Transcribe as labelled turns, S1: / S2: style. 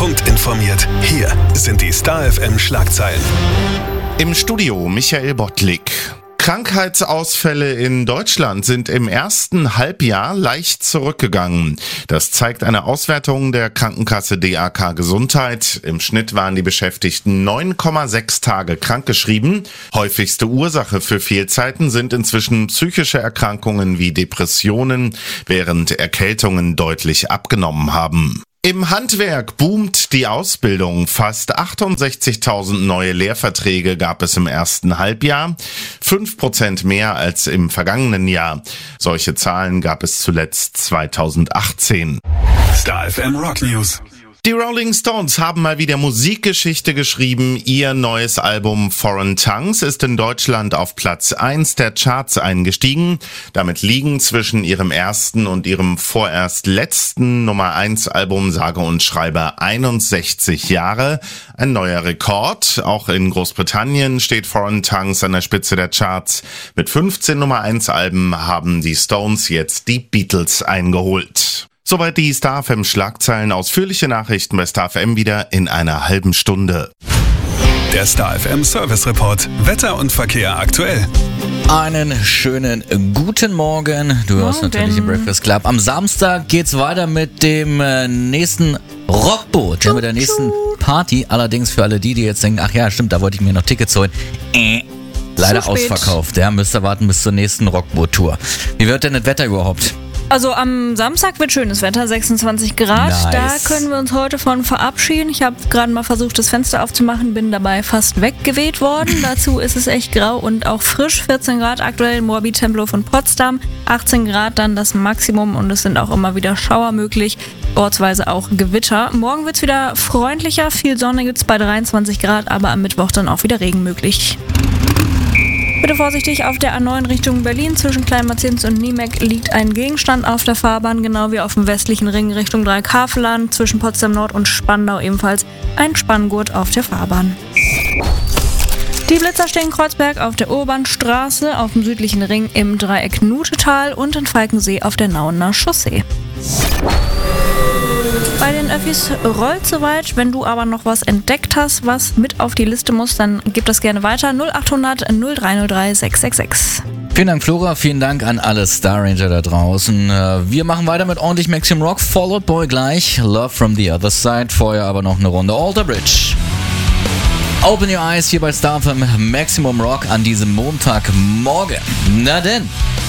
S1: Punkt informiert. Hier sind die Star FM Schlagzeilen.
S2: Im Studio Michael Bottlik. Krankheitsausfälle in Deutschland sind im ersten Halbjahr leicht zurückgegangen. Das zeigt eine Auswertung der Krankenkasse DAK Gesundheit. Im Schnitt waren die Beschäftigten 9,6 Tage krankgeschrieben. Häufigste Ursache für Fehlzeiten sind inzwischen psychische Erkrankungen wie Depressionen, während Erkältungen deutlich abgenommen haben. Im Handwerk boomt die Ausbildung. Fast 68.000 neue Lehrverträge gab es im ersten Halbjahr, 5% mehr als im vergangenen Jahr. Solche Zahlen gab es zuletzt 2018.
S1: Star FM Rock News.
S2: Die Rolling Stones haben mal wieder Musikgeschichte geschrieben. Ihr neues Album Foreign Tongues ist in Deutschland auf Platz 1 der Charts eingestiegen. Damit liegen zwischen ihrem ersten und ihrem vorerst letzten Nummer 1 Album sage und schreibe 61 Jahre. Ein neuer Rekord. Auch in Großbritannien steht Foreign Tongues an der Spitze der Charts. Mit 15 Nummer 1 Alben haben die Stones jetzt die Beatles eingeholt. Soweit die Star FM Schlagzeilen. Ausführliche Nachrichten bei Star FM wieder in einer halben Stunde.
S1: Der Star FM Service Report. Wetter und Verkehr aktuell.
S3: Einen schönen guten Morgen. Du hörst natürlich den Breakfast Club. Am Samstag geht's weiter mit dem nächsten Rockboot, mit der nächsten Party. Allerdings für alle die jetzt denken, ach ja, stimmt, da wollte ich mir noch Tickets holen. Leider ausverkauft. Ja, müsst ihr warten bis zur nächsten Rockboot-Tour. Wie wird denn das Wetter überhaupt?
S4: Also am Samstag wird schönes Wetter, 26 Grad.
S3: Nice.
S4: Da können wir uns heute von verabschieden. Ich habe gerade mal versucht, das Fenster aufzumachen, bin dabei fast weggeweht worden. Dazu ist es echt grau und auch frisch. 14 Grad aktuell, Moabit, Tempelhof und Potsdam. 18 Grad dann das Maximum und es sind auch immer wieder Schauer möglich. Ortsweise auch Gewitter. Morgen wird es wieder freundlicher, viel Sonne gibt es bei 23 Grad, aber am Mittwoch dann auch wieder Regen möglich. Bitte vorsichtig, auf der A9 Richtung Berlin zwischen Kleinmarzins und Niemek liegt ein Gegenstand auf der Fahrbahn, genau wie auf dem westlichen Ring Richtung Dreieckhaveland, zwischen Potsdam Nord und Spandau ebenfalls ein Spanngurt auf der Fahrbahn. Die Blitzer stehen in Kreuzberg auf der Urbanstraße, auf dem südlichen Ring im Dreieck Nutetal und in Falkensee auf der Nauener Chaussee. Bei den Öffis rollt soweit. Wenn du aber noch was entdeckt hast, was mit auf die Liste muss, dann gib das gerne weiter. 0800 0303 666.
S3: Vielen Dank, Flora. Vielen Dank an alle Star Ranger da draußen. Wir machen weiter mit ordentlich Maximum Rock. Fall Out Boy gleich. Love from the Other Side. Vorher aber noch eine Runde Alter Bridge. Open Your Eyes hier bei Star FM Maximum Rock an diesem Montagmorgen. Na denn.